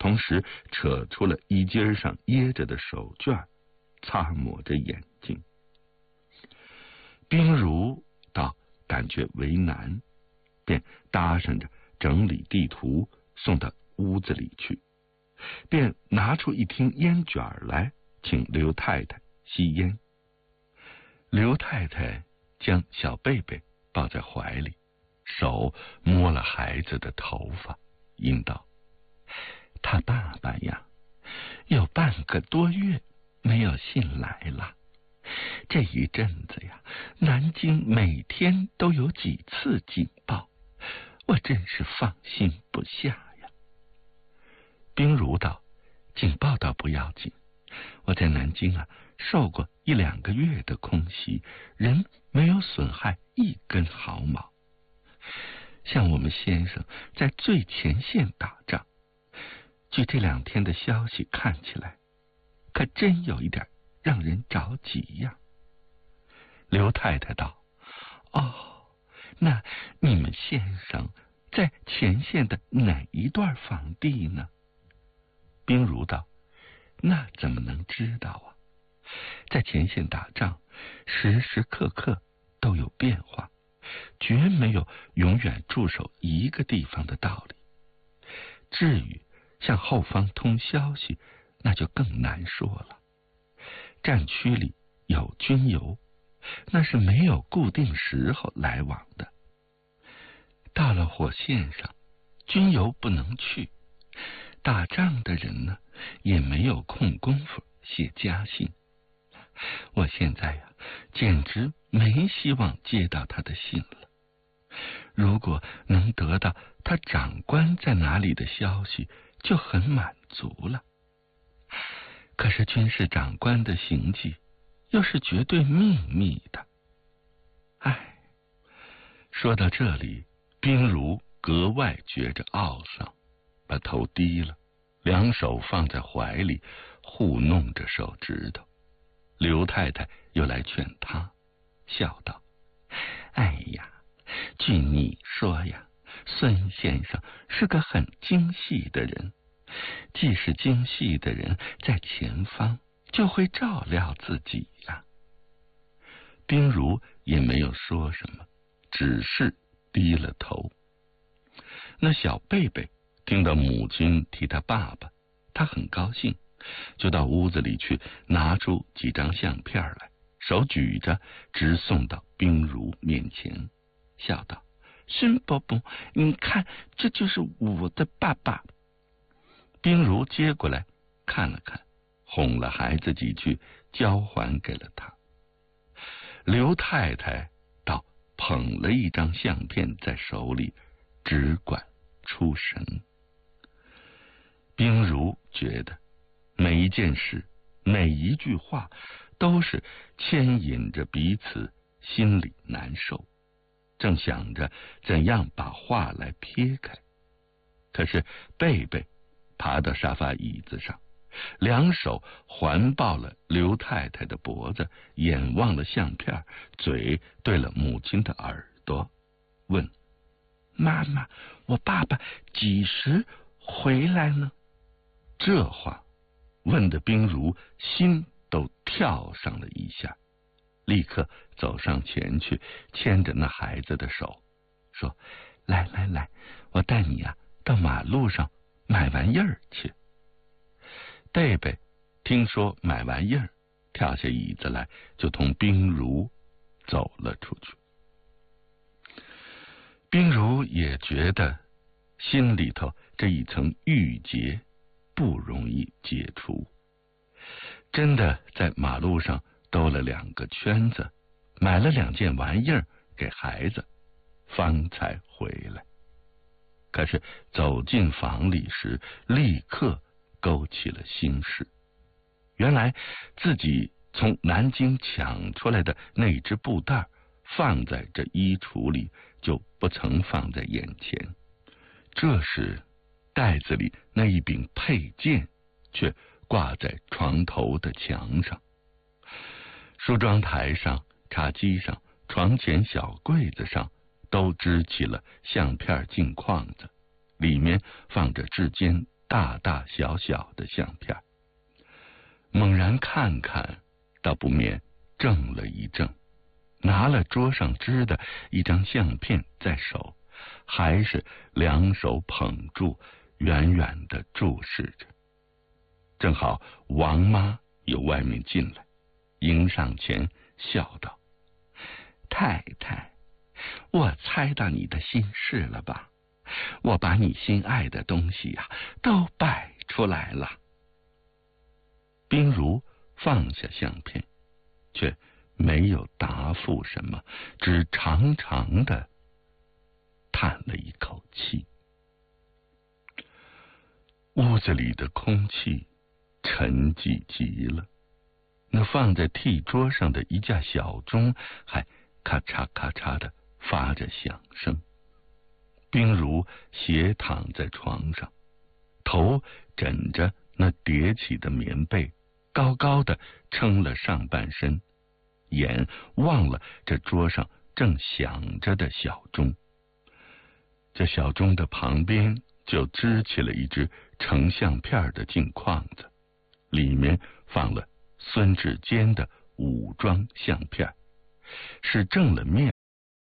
同时扯出了衣襟上掖着的手绢，擦抹着眼睛。冰如倒感觉为难，便搭上着整理地图送到屋子里去，便拿出一听烟卷来，请刘太太吸烟。刘太太将小贝贝抱在怀里，手摸了孩子的头发，应道：他爸爸呀，有半个多月没有信来了。这一阵子呀，南京每天都有几次警报，我真是放心不下呀。冰如道：警报倒不要紧，我在南京啊受过1-2个月的空袭，人没有损害一根毫毛。像我们先生在最前线打仗，据这2天的消息看起来，可真有一点让人着急呀。刘太太道：哦，那你们先生在前线的哪一段防地呢？冰如道：那怎么能知道啊？在前线打仗，时时刻刻都有变化，绝没有永远驻守一个地方的道理。至于向后方通消息，那就更难说了。战区里有军邮，那是没有固定时候来往的。到了火线上，军邮不能去，打仗的人呢，也没有空功夫写家信。我现在呀，简直没希望接到他的信了。如果能得到他长官在哪里的消息，就很满足了。可是军事长官的行迹又是绝对秘密的。唉，说到这里，冰如格外觉着懊丧，把头低了，两手放在怀里，互弄着手指头。刘太太又来劝他，笑道：哎呀，据你说呀，孙先生是个很精细的人，既是精细的人，在前方就会照料自己呀。冰如也没有说什么，只是低了头。那小贝贝听到母亲提他爸爸，他很高兴，就到屋子里去拿出几张相片来，手举着直送到冰如面前，笑道：孙伯伯，你看，这就是我的爸爸。冰如接过来看了看，哄了孩子几句，交还给了他。刘太太倒捧了一张相片在手里，只管出神。冰如觉得每一件事，每一句话都是牵引着彼此，心里难受，正想着怎样把话来撇开。可是贝贝爬到沙发椅子上，两手环抱了刘太太的脖子，眼望了相片，嘴对了母亲的耳朵，问：妈妈，我爸爸几时回来呢？这话问得冰如心都跳上了一下，立刻走上前去，牵着那孩子的手，说：来来来，我带你啊到马路上买玩意儿去。贝贝听说买玩意儿，跳下椅子来，就同冰如走了出去。冰如也觉得心里头这一层郁结不容易解除，真的在马路上兜了2个圈子，买了2件玩意儿给孩子，方才回来。可是走进房里时，立刻勾起了心事。原来自己从南京抢出来的那只布袋放在这衣橱里，就不曾放在眼前。这时袋子里那一柄佩剑却挂在床头的墙上。梳妆台上、茶几上、床前小柜子上都支起了相片镜框子，里面放着至坚大大小小的相片，猛然看看，倒不免怔了一怔，拿了桌上支的一张相片在手，还是两手捧住，远远地注视着。正好王妈由外面进来，迎上前笑道：“太太，我猜到你的心事了吧？我把你心爱的东西都摆出来了。”冰如放下相片，却没有答复什么，只长长的叹了一口气。屋子里的空气沉寂极了，那放在屉桌上的一架小钟还咔嚓咔嚓的发着响声。冰如斜躺在床上，头枕着那叠起的棉被，高高的撑了上半身，眼忘了这桌上正响着的小钟。这小钟的旁边就支起了一只成相片的镜框子，里面放了孙志坚的5张相片，是正了面